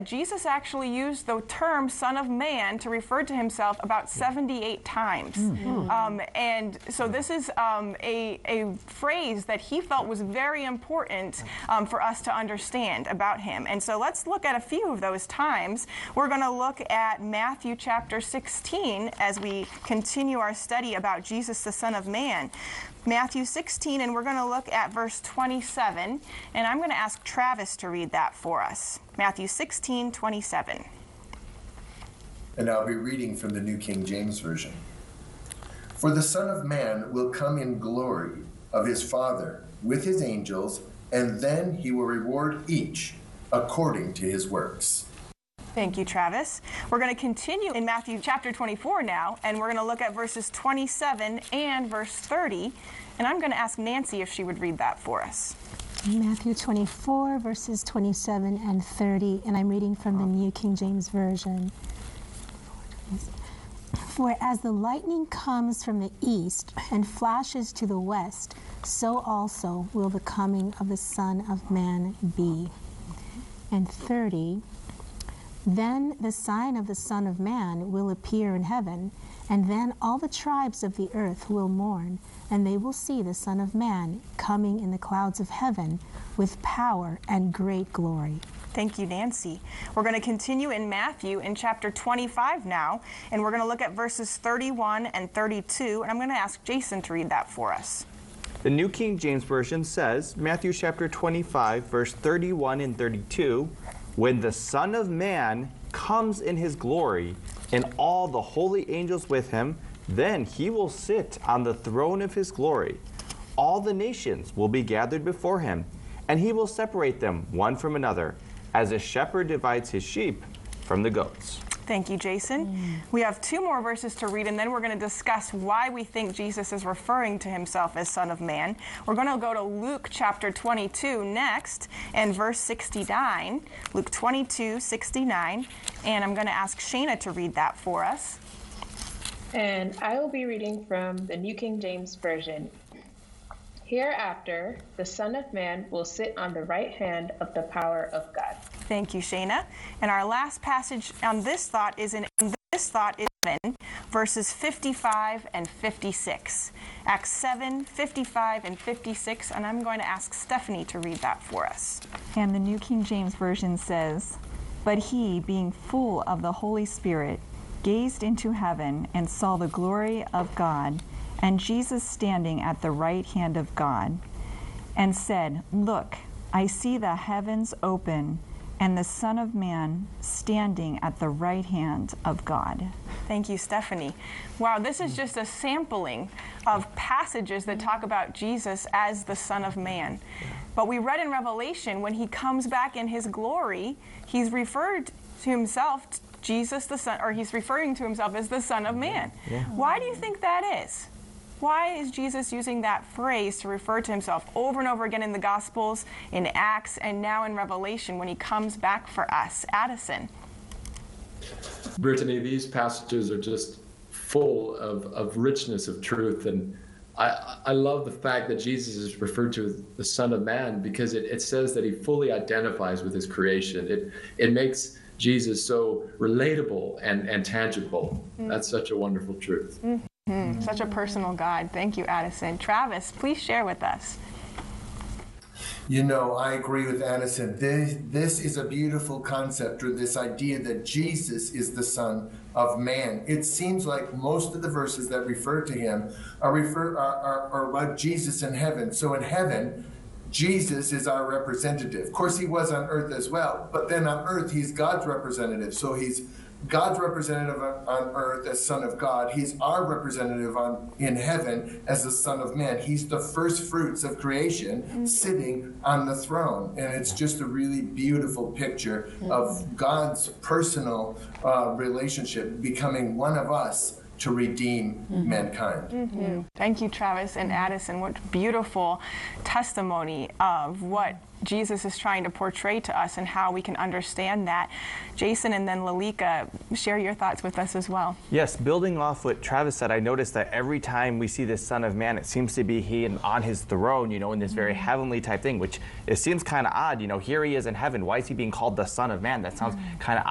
Jesus actually used the term Son of Man to refer to himself about 78 times. And so this is a phrase that he felt was very important for us to understand about him. And so let's look at a few of those times. We're going to look at Matthew chapter 16 as we continue our study about Jesus, the Son of Man. Matthew 16, and we're going to look at verse 27, and I'm going to ask Travis to read that for us. Matthew 16, 27. And I'll be reading from the New King James Version. For the Son of Man will come in glory of his Father with his angels, and then he will reward each according to his works. Thank you, Travis. We're going to continue in Matthew chapter 24 now, and we're going to look at verses 27 and verse 30. And I'm going to ask Nancy if she would read that for us. Matthew 24, verses 27 and 30, and I'm reading from the New King James Version. For as the lightning comes from the east and flashes to the west, so also will the coming of the Son of Man be. And 30, then the sign of the Son of Man will appear in heaven, and then all the tribes of the earth will mourn, and they will see the Son of Man coming in the clouds of heaven with power and great glory. Thank you, Nancy. We're going to continue in Matthew in chapter 25 now, and we're going to look at verses 31 and 32, and I'm going to ask Jason to read that for us. The New King James Version says, Matthew chapter 25, verse 31 and 32, when the Son of Man comes in his glory, and all the holy angels with him, then he will sit on the throne of his glory. All the nations will be gathered before him, and he will separate them one from another, as a shepherd divides his sheep from the goats. Thank you, Jason. We have two more verses to read, and then we're going to discuss why we think Jesus is referring to himself as Son of Man. We're going to go to Luke chapter 22 next, and verse 69. Luke 22, 69. And I'm going to ask Shayna to read that for us. And I will be reading from the New King James Version. Hereafter, the Son of Man will sit on the right hand of the power of God. Thank you, Shayna. And our last passage on this thought is in verses 55 and 56. Acts 7, 55 and 56. And I'm going to ask Stephanie to read that for us. And the New King James Version says, but he, being full of the Holy Spirit, gazed into heaven and saw the glory of God, and Jesus standing at the right hand of God, and said, look, I see the heavens open, and the Son of Man standing at the right hand of God. Thank you, Stephanie. Wow, this is just a sampling of passages that talk about Jesus as the Son of Man. But we read in Revelation, when he comes back in his glory, he's referred to himself, Jesus the Son, or he's referring to himself as the Son of Man. Yeah. Why do you think that is? Why is Jesus using that phrase to refer to himself over and over again in the Gospels, in Acts, and now in Revelation when he comes back for us? Addison. Brittany, these passages are just full of richness of truth. And I love the fact that Jesus is referred to as the Son of Man, because it says that he fully identifies with his creation. It makes Jesus so relatable and tangible. That's such a wonderful truth. Such a personal God. Thank you, Addison. Travis, please share with us. You know, I agree with Addison. This is a beautiful concept, or this idea that Jesus is the Son of Man. It seems like most of the verses that refer to him are about Jesus in heaven. So in heaven, Jesus is our representative. Of course, he was on earth as well, but then on earth, he's God's representative. So he's God's representative on earth as Son of God. He's our representative in heaven as the Son of Man. He's the first fruits of creation sitting on the throne. And it's just a really beautiful picture of God's personal relationship becoming one of us, to redeem mankind. Thank you, Travis and Addison. What beautiful testimony of what Jesus is trying to portray to us and how we can understand that. Jason and then Lalika, share your thoughts with us as well. Yes, building off what Travis said, I noticed that every time we see this Son of Man, it seems to be he on his throne, in this very heavenly type thing, which it seems kind of odd. Here he is in heaven. Why is he being called the Son of Man? That sounds kind of